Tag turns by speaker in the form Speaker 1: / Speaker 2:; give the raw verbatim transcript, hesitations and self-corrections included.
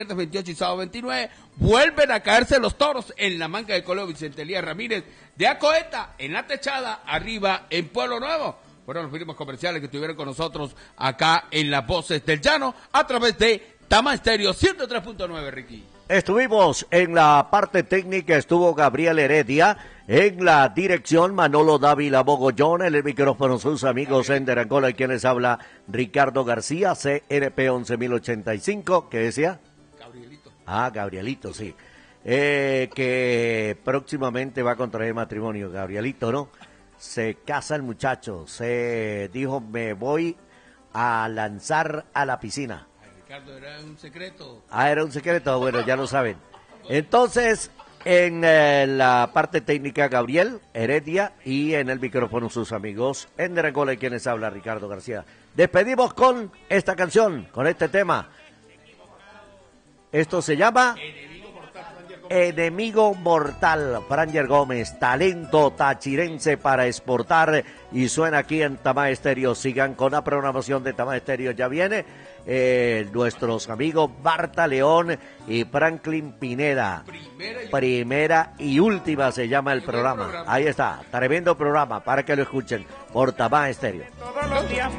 Speaker 1: veintiocho y sábado veintinueve, vuelven a caerse los toros en la manga de Coleo Vicente Elías Ramírez de Acoeta, en la techada, arriba en Pueblo Nuevo. Fueron los firmas comerciales que estuvieron con nosotros acá en Las Voces del Llano a través de Tama Estéreo ciento tres punto nueve, Ricky.
Speaker 2: Estuvimos en la parte técnica, estuvo Gabriel Heredia, en la dirección Manolo Dávila Bogollón, en el micrófono sus amigos Ender Angola y quien les habla Ricardo García, C R P once mil ochenta y cinco, ¿qué decía?
Speaker 1: Gabrielito.
Speaker 2: Ah, Gabrielito, sí. Eh, que próximamente va a contraer matrimonio, Gabrielito, ¿no? Se casa el muchacho, se dijo, me voy a lanzar a la piscina.
Speaker 1: Ricardo, era un secreto.
Speaker 2: Ah, era un secreto, bueno, ya lo saben. Entonces, en eh, la parte técnica, Gabriel Heredia, y en el micrófono sus amigos Ender Angola y quienes habla Ricardo García. Despedimos con esta canción, con este tema. Esto se llama Enemigo Mortal, Franger Gómez, talento tachirense para exportar, y suena aquí en Tama Estéreo. Sigan con la programación de Tama Estéreo, ya viene eh, nuestros amigos Barta León y Franklin Pineda. Primera y, Primera y última se llama el programa. programa. Ahí está, tremendo programa para que lo escuchen por Tama Estéreo.
Speaker 3: Todos los días